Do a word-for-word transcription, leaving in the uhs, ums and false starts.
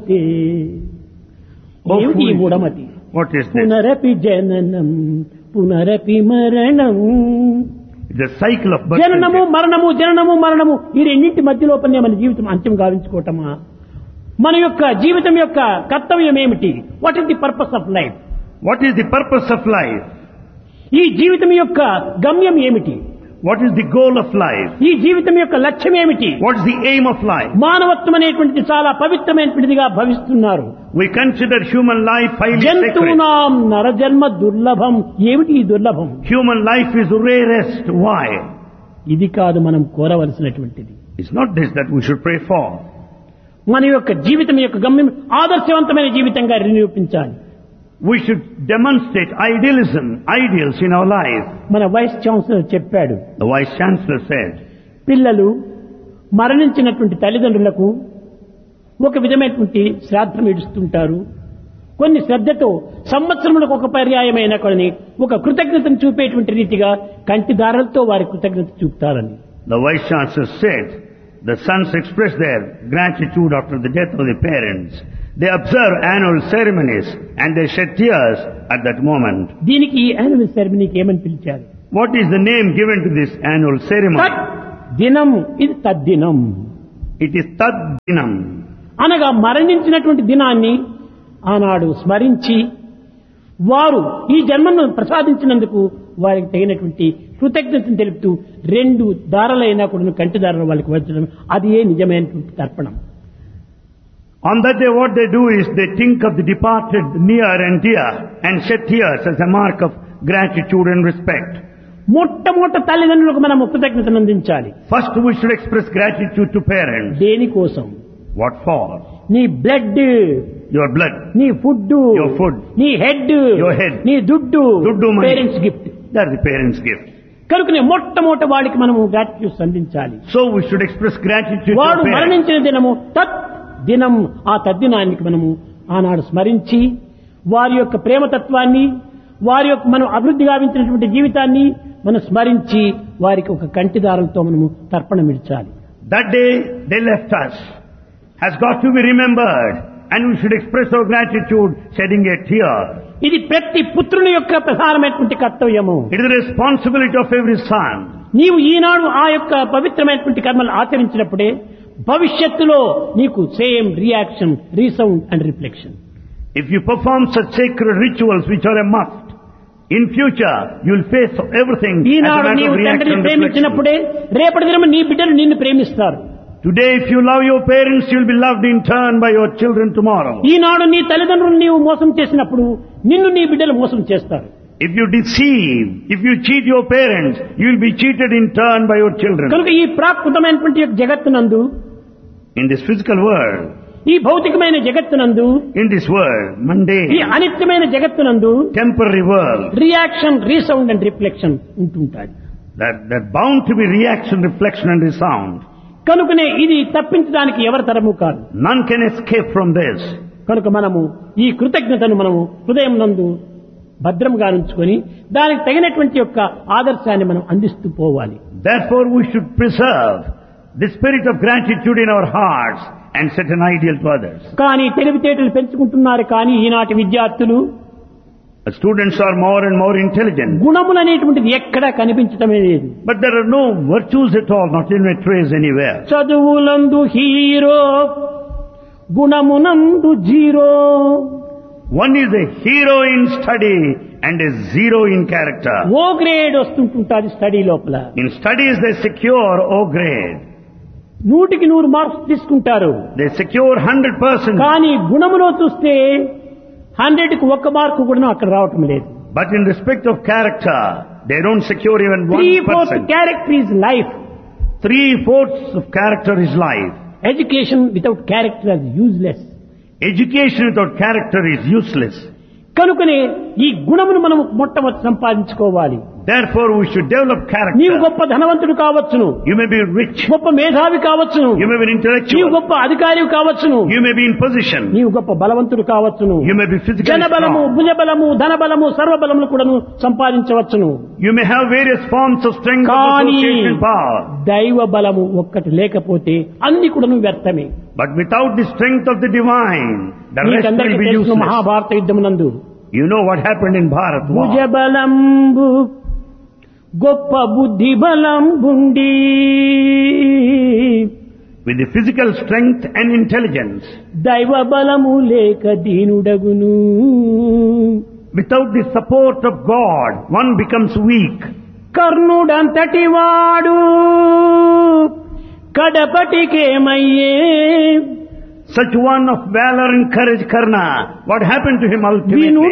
మూఢమతే. ఏమిటి ఈ మూఢమతి? What is this? పునరపి జననం పునరపి మరణం. The cycle of birth and Jananamu death. మరణము జననము మరణము ఈ రెండింటి మధ్యలోపలనే మన జీవితం అంత్యం గావించుకోవటమా? మన యొక్క జీవితం యొక్క కర్తవ్యం ఏమిటి? What is the purpose of life? What is the purpose of life? ఈ జీవితం యొక్క గమ్యం ఏమిటి? What is the goal of life? ఈ జీవితం యొక్క లక్ష్యం ఏమిటి? What is the aim of life? మానవత్వం అనేటువంటిది చాలా పవిత్రమైనటువంటిదిగా భావిస్తున్నారు. We consider human life highly sacred. జంతువునాం నరజన్మ దుర్లభం. ఏమిటి ఈ దుర్లభం? Human life is rarest. Why? ఇది కాదు మనం కోరవలసినటువంటిది. It's not this that we should pray for. మన యొక్క జీవితం యొక్క గమ్యం ఆదర్శవంతమైన జీవితంగా నిరూపించాలి. We should demonstrate idealism, ideals in our life. మన వైస్ ఛాన్సలర్ చెప్పాడు, The Vice Chancellor said, పిల్లలు మరణించినటువంటి తల్లిదండ్రులకు ఒక విధమైనటువంటి శ్రాద్ధం ఇడుస్తుంటారు. కొన్ని శ్రద్ధతో సంవత్సరములకు ఒక పర్యాయమైన కొన్ని ఒక కృతజ్ఞతను చూపేటువంటి రీతిగా కంటి దారాలతో వారి కృతజ్ఞత చూపుతారని. the Vice Chancellor said, the sons express their gratitude after the death of their parents. They observe annual ceremonies and they shed tears at that moment. దీనికి ఈ యాన్యువల్ సెరమనీకి ఏమని పిలిచారు? What is the name given to this annual ceremony? తత్ దినం, ఇది తద్దినం. It is Tad Dinam. అనగా మరణించినటువంటి దినాన్ని ఆనాడు స్మరించి వారు ఈ జన్మను ప్రసాదించినందుకు వారికి తగినటువంటి కృతజ్ఞతను తెలుపుతూ రెండు దారాలైనా కూడా కంటి దారాలు వాళ్ళకి వచ్చడం, అది ఏ నిజమైనటువంటి తర్పణం. On that day what they do is they think of the departed near and dear and shed tears as a mark of gratitude and respect. మొట్టమొదట తల్లిదండ్రులకు మనం కృతజ్ఞతను అందించాలి. First we should express gratitude to parents. దేనికోసం? What for? నీ blood, Your blood, నీ food, Your food, నీ head, Your head, నీ దుడ్డు, దుడ్డు money. Parents gift. that's the parents' gift. కనుకనే మొట్టమొదట వాడికి మనము గ్రాటిట్యూడ్ అందించాలి. So we should express gratitude to వాడు parents. మరణించిన దినము తత్ దినం, ఆ తద్దినానికి మనము ఆనాడు స్మరించి వారి యొక్క ప్రేమతత్వాన్ని, వారి యొక్క మనం అభివృద్ధి గావించినటువంటి జీవితాన్ని మనం స్మరించి వారికి ఒక కంటి దారంతో మనము తర్పణం ఇచ్చాలి. That day they left us has got to be remembered and we should express our gratitude shedding a tear. ఇది ప్రతి పుత్రుని యొక్క ప్రధానమైనటువంటి కర్తవ్యము. It is the responsibility of every son. నీవు ఈనాడు ఆ యొక్క పవిత్రమైనటువంటి కర్మలు ఆచరించినప్పుడే భవిష్యత్తులో నీకు same reaction, resound and reflection. If you perform such sacred rituals which are a must, in future you will face everything as a Eenadu matter నీవు of reaction తండ్రిని and reflection. ప్రేమించినప్పుడే రేపటి దినం నీ బిడ్డలు నిన్ను ప్రేమిస్తారు. Today if you love your parents, you will be loved in turn by your children tomorrow. ఈనాడు నీ తల్లిదండ్రులు నీవు మోసం చేసినప్పుడు నిన్ను నీ బిడ్డలు మోసం చేస్తారు. If you deceive, if you cheat your parents, you will be cheated in turn by your children. కనుక ఈ ప్రాకృతమైనటువంటి యొక్క జగత్తునందు, In this physical world, ఈ భౌతికమైన జగత్తునందు, in this world, ఈ mundane, అనిత్యమైన జగత్తునందు temporary world, reaction, resound and reflection ఉంటుంటాయి. that that bound to be reaction, reflection and resound. కనుకనే ఇది తప్పించడానికి ఎవరి తరము కాదు. None can escape from this. కనుక మనము ఈ కృతజ్ఞతను మనము హృదయం నందు భద్రంగా ఉంచుకొని దానికి తగినటువంటి యొక్క ఆదర్శాన్ని మనం అందిస్తూ పోవాలి. Therefore we should preserve the spirit of gratitude in our hearts and set an ideal to others. కానీ తెలివితేటలు పెంచుకుంటున్నారు, కానీ ఈనాటి విద్యార్థులు The students are more and more intelligent, గుణములు అనేటువంటిది ఎక్కడా కనిపించటమే లేదు. but there are no virtues at all, not even a trace anywhere. చదువులందు hero, గుణమునందు zero. One is a hero in study and a zero in character. Oh grade వస్తుంటుంటాది study లోపల. In studies they secure O grade. నూటికి నూరు marks తీసుకుంటారు, They secure one hundred percent. కానీ గుణములో చూస్తే hundred కి ఒక్క mark కూడా అక్కడ రావటం లేదు. But in respect of character, they don't secure even three one fourth percent. Character is life. Three-fourths of character is life. Education without character is useless. Education without character is useless. కనుకనే ఈ గుణమును మనం మొట్టమొదటి సంపాదించుకోవాలి. Therefore, we should develop నీవు character. గొప్ప ధనవంతుడు కావచ్చును, You may be rich. గొప్ప మేధావి కావచ్చును, You may be నీవు intellectual. గొప్ప అధికారి కావచ్చును, You may be in position. నీవు గొప్ప బలవంతుడు కావచ్చును, You may be physically జనబలము strong. భుజబలము ధనబలము సర్వబలములు కూడాను సంపాదించవచ్చును. You may have various forms of strength, of కానీ association, power. దైవ బలము ఒక్కటి లేకపోతే అన్ని కూడాను వ్యర్థమే. But without the strength of the divine, the rest మీకందరికీ will be తెలుసు useless. Mahabharata యుద్ధమునందు You know what happened in Bharat war. భుజబలంబు గొప్ప బుద్ధి బలంబుండి With the physical strength and intelligence. దైవ బలము లేక దీనుడగును. Without the support of God, one becomes weak. కర్ణుడంతటి వాడు కడపటికేమయ్యే, Such one of valor and courage, Karna, what happened to him ultimately?